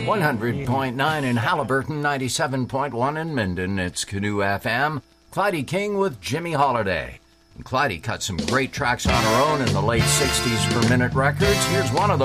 100.9 in Halliburton, 97.1 in Minden. It's Canoe FM. Clyde King with Jimmy Holiday. And Clyde cut some great tracks on her own in the late 60s for Minute Records. Here's one of them.